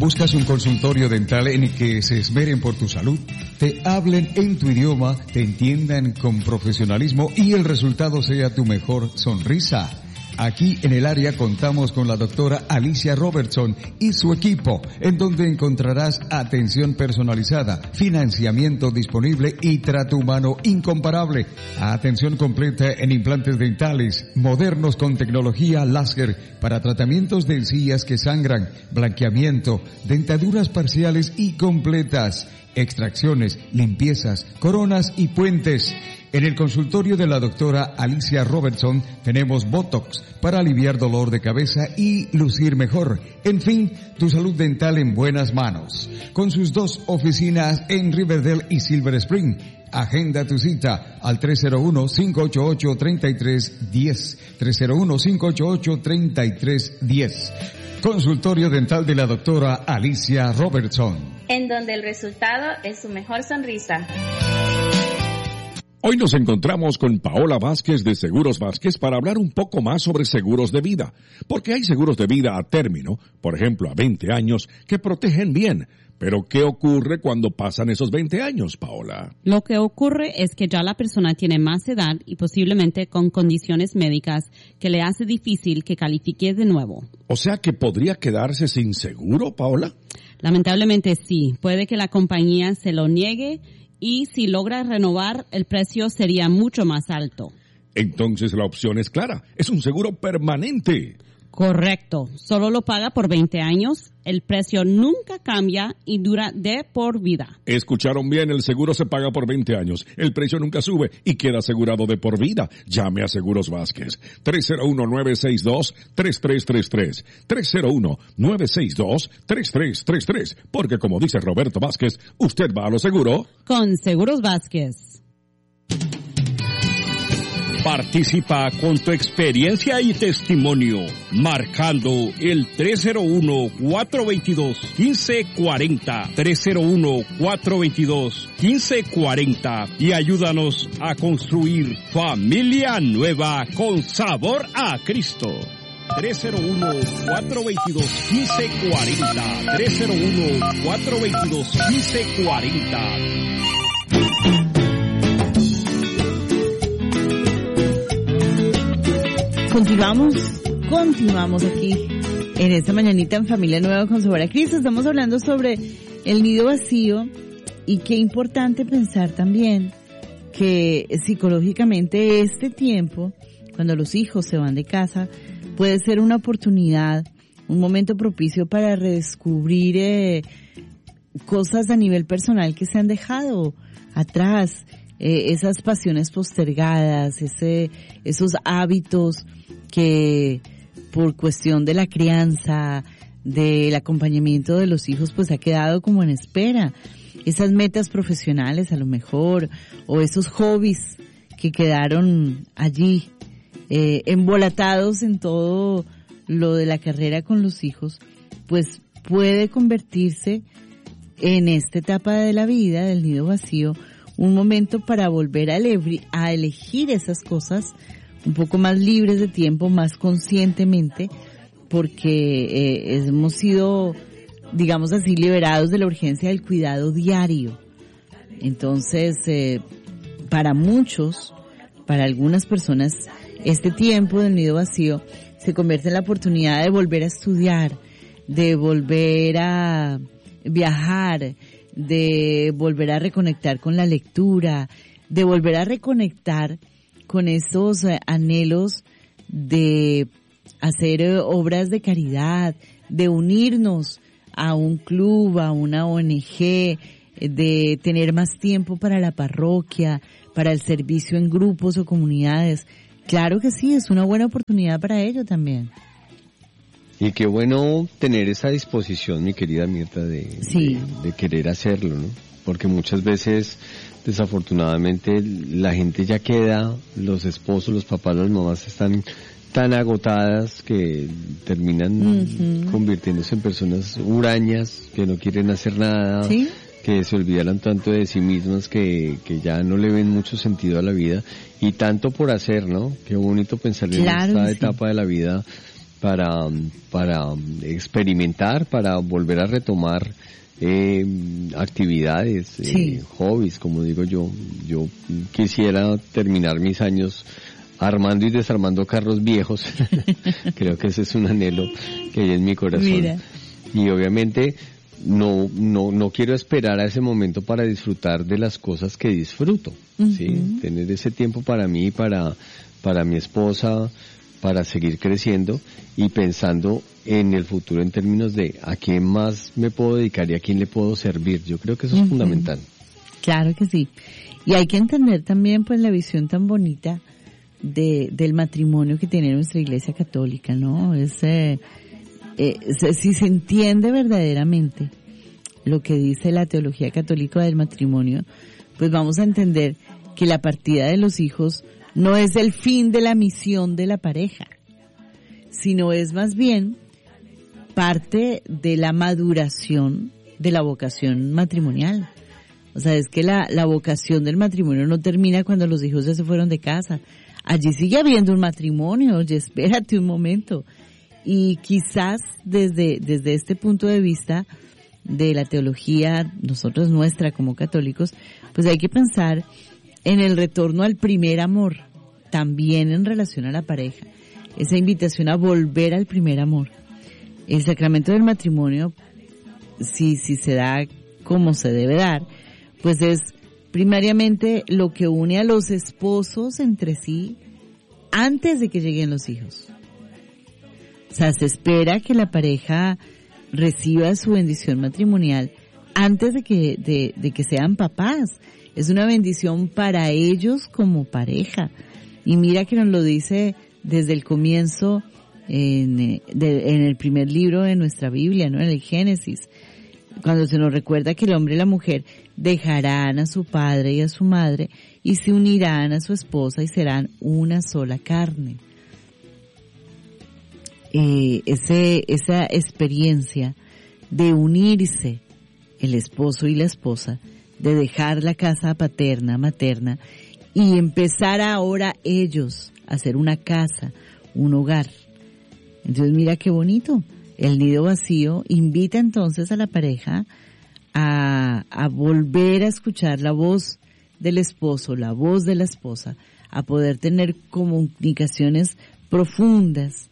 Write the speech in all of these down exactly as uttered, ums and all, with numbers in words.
¿Buscas un consultorio dental en el que se esmeren por tu salud? Te hablen en tu idioma, te entiendan con profesionalismo y el resultado sea tu mejor sonrisa. Aquí en el área contamos con la doctora Alicia Robertson y su equipo, en donde encontrarás atención personalizada, financiamiento disponible y trato humano incomparable. Atención completa en implantes dentales, modernos con tecnología láser para tratamientos de encías que sangran, blanqueamiento, dentaduras parciales y completas, extracciones, limpiezas, coronas y puentes. En el consultorio de la doctora Alicia Robertson tenemos Botox para aliviar dolor de cabeza y lucir mejor. En fin, tu salud dental en buenas manos. Con sus dos oficinas en Riverdale y Silver Spring. Agenda tu cita al tres cero uno, cinco ocho ocho, tres tres uno cero. tres cero uno, cinco ocho ocho, tres tres uno cero. Consultorio dental de la doctora Alicia Robertson. En donde el resultado es su mejor sonrisa. Hoy nos encontramos con Paola Vázquez de Seguros Vázquez para hablar un poco más sobre seguros de vida. Porque hay seguros de vida a término, por ejemplo a veinte años, que protegen bien. Pero ¿qué ocurre cuando pasan esos veinte años, Paola? Lo que ocurre es que ya la persona tiene más edad y posiblemente con condiciones médicas que le hace difícil que califique de nuevo. O sea que podría quedarse sin seguro, Paola. Lamentablemente sí. Puede que la compañía se lo niegue y si logra renovar, el precio sería mucho más alto. Entonces la opción es clara, es un seguro permanente. Correcto, solo lo paga por veinte años, el precio nunca cambia y dura de por vida. Escucharon bien, el seguro se paga por veinte años, el precio nunca sube y queda asegurado de por vida. Llame a Seguros Vázquez, tres cero uno, nueve seis dos, tres tres tres tres, tres cero uno, nueve seis dos, tres tres tres tres, porque como dice Roberto Vázquez, usted va a lo seguro con Seguros Vázquez. Participa con tu experiencia y testimonio, marcando el tres cero uno, cuatro dos dos, uno cinco cuatro cero, tres cero uno, cuatro dos dos, uno cinco cuatro cero y ayúdanos a construir familia nueva con sabor a Cristo. tres cero uno, cuatro dos dos, uno cinco cuatro cero, tres cero uno, cuatro dos dos, uno cinco cuatro cero. Continuamos, continuamos aquí en esta mañanita en Familia Nueva con Sabor a Cristo. Estamos hablando sobre el nido vacío y qué importante pensar también que psicológicamente este tiempo, cuando los hijos se van de casa, puede ser una oportunidad, un momento propicio para redescubrir eh, cosas a nivel personal que se han dejado atrás, eh, esas pasiones postergadas, ese, esos hábitos que por cuestión de la crianza, del acompañamiento de los hijos, pues ha quedado como en espera. Esas metas profesionales a lo mejor, o esos hobbies que quedaron allí, eh, embolatados en todo lo de la carrera con los hijos, pues puede convertirse en esta etapa de la vida, del nido vacío, un momento para volver a, ele- a elegir esas cosas un poco más libres de tiempo, más conscientemente, porque eh, hemos sido, digamos así, liberados de la urgencia del cuidado diario. Entonces, eh, para muchos, para algunas personas, este tiempo del nido vacío se convierte en la oportunidad de volver a estudiar, de volver a viajar, de volver a reconectar con la lectura, de volver a reconectar con esos eh, anhelos de hacer eh, obras de caridad, de unirnos a un club, a una O N G, eh, de tener más tiempo para la parroquia, para el servicio en grupos o comunidades. Claro que sí, es una buena oportunidad para ello también. Y qué bueno tener esa disposición, mi querida Mirta, de, sí. de, de querer hacerlo, ¿no? Porque muchas veces, desafortunadamente, la gente ya queda, los esposos, los papás, las mamás están tan agotadas que terminan uh-huh. convirtiéndose en personas hurañas, que no quieren hacer nada, ¿sí? Que se olvidaron tanto de sí mismas que, que ya no le ven mucho sentido a la vida, y tanto por hacer, ¿no? Qué bonito pensar en claro, esta sí. etapa de la vida para, para experimentar, para volver a retomar eh, actividades, sí. eh, hobbies, como digo yo. Yo quisiera terminar mis años armando y desarmando carros viejos. Creo que ese es un anhelo que hay en mi corazón. Mira. Y obviamente no no no quiero esperar a ese momento para disfrutar de las cosas que disfruto, uh-huh. ¿sí? Tener ese tiempo para mí, para para mi esposa, para seguir creciendo y pensando en el futuro en términos de a quién más me puedo dedicar y a quién le puedo servir. Yo creo que eso es uh-huh. fundamental. Claro que sí. Y hay que entender también pues la visión tan bonita de del matrimonio que tiene nuestra Iglesia Católica, ¿no? Es eh, eh, si se entiende verdaderamente lo que dice la teología católica del matrimonio, pues vamos a entender que la partida de los hijos no es el fin de la misión de la pareja, sino es más bien parte de la maduración de la vocación matrimonial. O sea, es que la, la vocación del matrimonio no termina cuando los hijos ya se fueron de casa. Allí sigue habiendo un matrimonio. Oye, espérate un momento. Y quizás desde, desde este punto de vista de la teología, nosotros nuestra como católicos, pues hay que pensar en el retorno al primer amor, también en relación a la pareja. Esa invitación a volver al primer amor. El sacramento del matrimonio, si, si se da como se debe dar, pues es primariamente lo que une a los esposos entre sí antes de que lleguen los hijos. O sea, se espera que la pareja reciba su bendición matrimonial antes de que, de, de que sean papás. Es una bendición para ellos como pareja. Y mira que nos lo dice desde el comienzo en, de, en el primer libro de nuestra Biblia, ¿no? En el Génesis, cuando se nos recuerda que el hombre y la mujer dejarán a su padre y a su madre y se unirán a su esposa y serán una sola carne. Eh, ese, esa experiencia de unirse el esposo y la esposa, de dejar la casa paterna, materna y empezar ahora ellos a hacer una casa, un hogar. Entonces mira qué bonito. El nido vacío invita entonces a la pareja a, a volver a escuchar la voz del esposo, la voz de la esposa, a poder tener comunicaciones profundas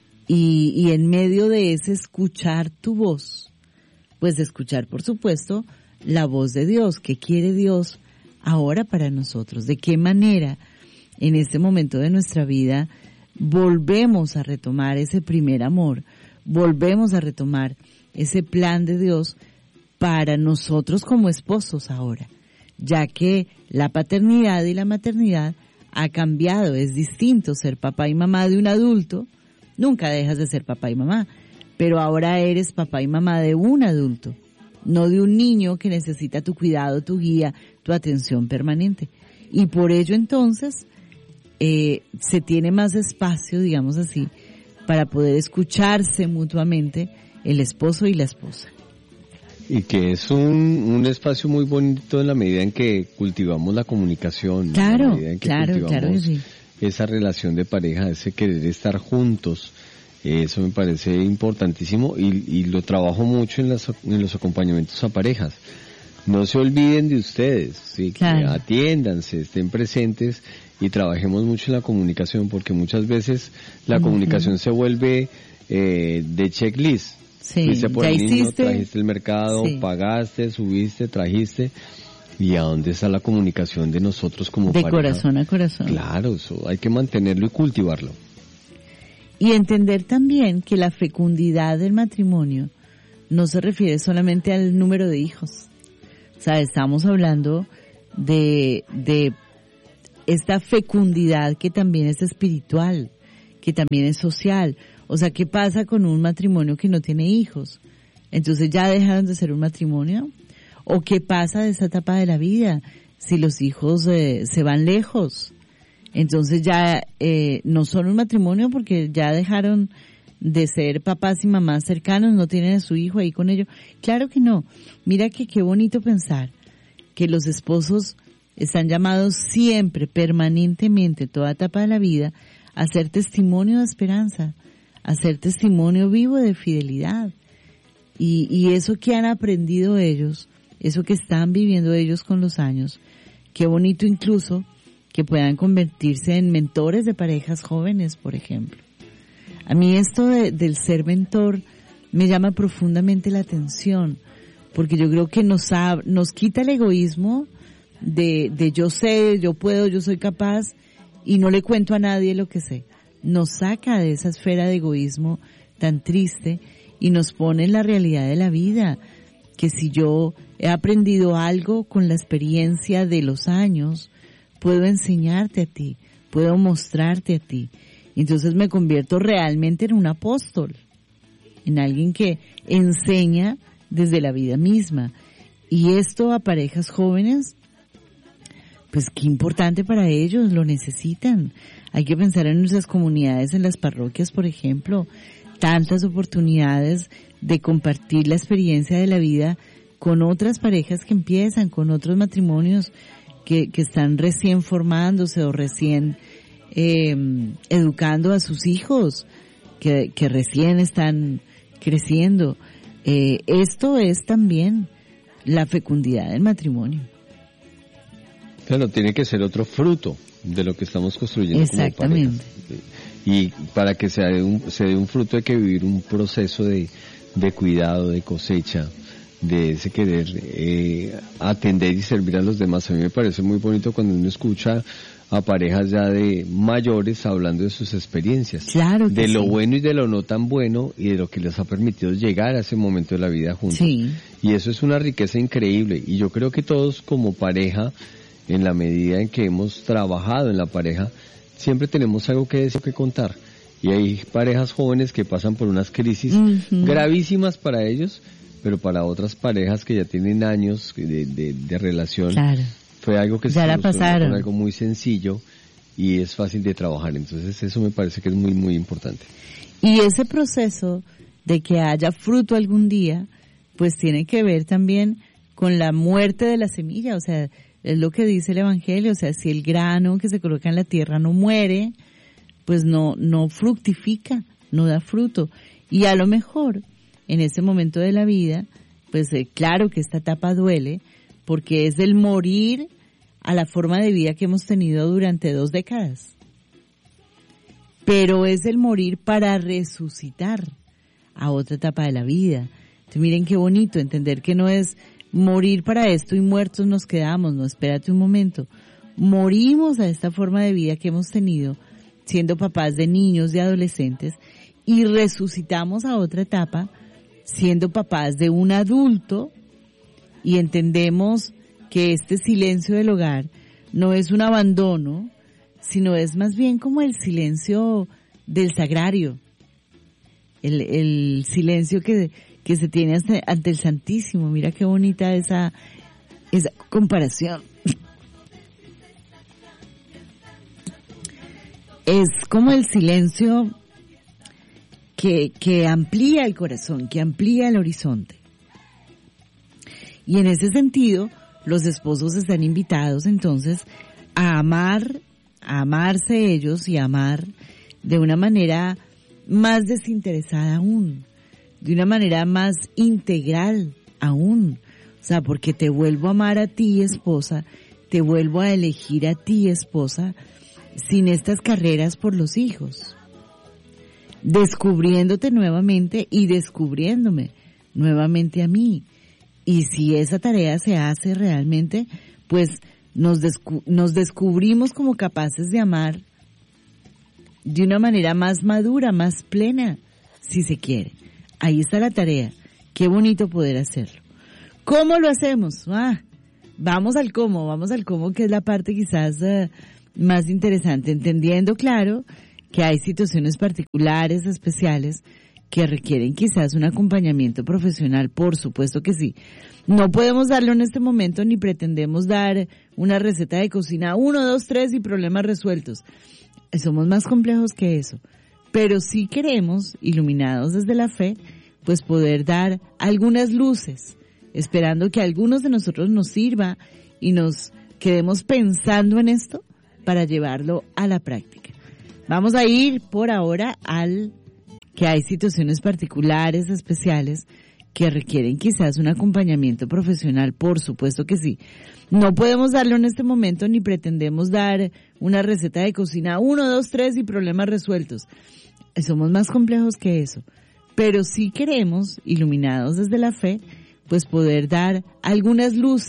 y, y en medio de ese escuchar tu voz, pues escuchar por supuesto la voz de Dios. ¿Qué quiere Dios ahora para nosotros? ¿De qué manera en este momento de nuestra vida volvemos a retomar ese primer amor? Volvemos a retomar ese plan de Dios para nosotros como esposos ahora, ya que la paternidad y la maternidad ha cambiado. Es distinto ser papá y mamá de un adulto. Nunca dejas de ser papá y mamá, pero ahora eres papá y mamá de un adulto, no de un niño que necesita tu cuidado, tu guía, tu atención permanente. Y por ello entonces eh, se tiene más espacio, digamos así, para poder escucharse mutuamente el esposo y la esposa. Y que es un, un espacio muy bonito en la medida en que cultivamos la comunicación. Claro, en la medida en que claro, cultivamos claro que sí. Esa relación de pareja, ese querer estar juntos. Eso me parece importantísimo y, y lo trabajo mucho en, las, en los acompañamientos a parejas. No se olviden de ustedes, ¿sí? Claro. Que atiéndanse, estén presentes y trabajemos mucho en la comunicación, porque muchas veces la uh-huh. comunicación se vuelve eh, de checklist. Sí, fuiste por ya el niño, hiciste, trajiste el mercado, sí. pagaste, subiste, trajiste. ¿Y a dónde está la comunicación de nosotros como de pareja? De corazón a corazón. Claro, eso hay que mantenerlo y cultivarlo. Y entender también que la fecundidad del matrimonio no se refiere solamente al número de hijos. O sea, estamos hablando de, de esta fecundidad que también es espiritual, que también es social. O sea, ¿qué pasa con un matrimonio que no tiene hijos? Entonces, ¿ya dejaron de ser un matrimonio? ¿O qué pasa de esa etapa de la vida si los hijos eh, se van lejos? Entonces ya eh, no son un matrimonio porque ya dejaron de ser papás y mamás cercanos, no tienen a su hijo ahí con ellos. Claro que no. Mira que qué bonito pensar que los esposos están llamados siempre, permanentemente, toda etapa de la vida, a ser testimonio de esperanza, a ser testimonio vivo de fidelidad. Y, y eso que han aprendido ellos, eso que están viviendo ellos con los años, qué bonito incluso que puedan convertirse en mentores de parejas jóvenes, por ejemplo. A mí esto de, del ser mentor me llama profundamente la atención, porque yo creo que nos, ha, nos quita el egoísmo de, de yo sé, yo puedo, yo soy capaz, y no le cuento a nadie lo que sé. Nos saca de esa esfera de egoísmo tan triste y nos pone en la realidad de la vida, que si yo he aprendido algo con la experiencia de los años, puedo enseñarte a ti, puedo mostrarte a ti. Entonces me convierto realmente en un apóstol, en alguien que enseña desde la vida misma. Y esto a parejas jóvenes, pues qué importante para ellos, lo necesitan. Hay que pensar en nuestras comunidades, en las parroquias, por ejemplo, tantas oportunidades de compartir la experiencia de la vida con otras parejas que empiezan, con otros matrimonios que, que están recién formándose o recién eh, educando a sus hijos, que, que recién están creciendo. Eh, esto es también la fecundidad del matrimonio. Claro, tiene que ser otro fruto de lo que estamos construyendo como pareja. Exactamente. Y para que se dé un, se dé un fruto hay que vivir un proceso de, de cuidado, de cosecha, de ese querer eh, atender y servir a los demás. A mí me parece muy bonito cuando uno escucha a parejas ya de mayores hablando de sus experiencias, claro que de lo sí. bueno y de lo no tan bueno y de lo que les ha permitido llegar a ese momento de la vida juntos. Sí. Y eso es una riqueza increíble. Y yo creo que todos como pareja, en la medida en que hemos trabajado en la pareja, siempre tenemos algo que decir, que contar. Y hay parejas jóvenes que pasan por unas crisis uh-huh. gravísimas para ellos, pero para otras parejas que ya tienen años de, de, de relación, claro. fue algo que ya se la solucionó pasaron. con algo muy sencillo y es fácil de trabajar. Entonces eso me parece que es muy, muy importante. Y ese proceso de que haya fruto algún día, pues tiene que ver también con la muerte de la semilla, o sea, es lo que dice el Evangelio, o sea, si el grano que se coloca en la tierra no muere, pues no, no fructifica, no da fruto. Y a lo mejor, en ese momento de la vida, pues eh, claro que esta etapa duele, porque es el morir a la forma de vida que hemos tenido durante dos décadas. Pero es el morir para resucitar a otra etapa de la vida. Entonces miren qué bonito entender que no es morir para esto y muertos nos quedamos, no, espérate un momento. Morimos a esta forma de vida que hemos tenido siendo papás de niños, de adolescentes, y resucitamos a otra etapa siendo papás de un adulto, y entendemos que este silencio del hogar no es un abandono, sino es más bien como el silencio del sagrario, el, el silencio que que se tiene ante el Santísimo. Mira qué bonita esa, esa comparación. Es como el silencio que, que amplía el corazón, que amplía el horizonte. Y en ese sentido, los esposos están invitados entonces a amar, a amarse ellos y a amar de una manera más desinteresada aún, de una manera más integral aún. O sea, porque te vuelvo a amar a ti, esposa, te vuelvo a elegir a ti, esposa, sin estas carreras por los hijos. Descubriéndote nuevamente y descubriéndome nuevamente a mí. Y si esa tarea se hace realmente, pues nos, descu- nos descubrimos como capaces de amar de una manera más madura, más plena, si se quiere. Ahí está la tarea. Qué bonito poder hacerlo. ¿Cómo lo hacemos? Ah, vamos al cómo, vamos al cómo, que es la parte quizás uh, más interesante, entendiendo, claro, que hay situaciones particulares, especiales, que requieren quizás un acompañamiento profesional, por supuesto que sí. No podemos darlo en este momento ni pretendemos dar una receta de cocina, uno, dos, tres y problemas resueltos. Somos más complejos que eso. Pero sí queremos, iluminados desde la fe, pues poder dar algunas luces, esperando que a algunos de nosotros nos sirva y nos quedemos pensando en esto para llevarlo a la práctica. Vamos a ir por ahora al que hay situaciones particulares, especiales, que requieren quizás un acompañamiento profesional, por supuesto que sí. No podemos darlo en este momento ni pretendemos dar una receta de cocina uno, dos, tres y problemas resueltos. Somos más complejos que eso. Pero sí queremos, iluminados desde la fe, pues poder dar algunas luces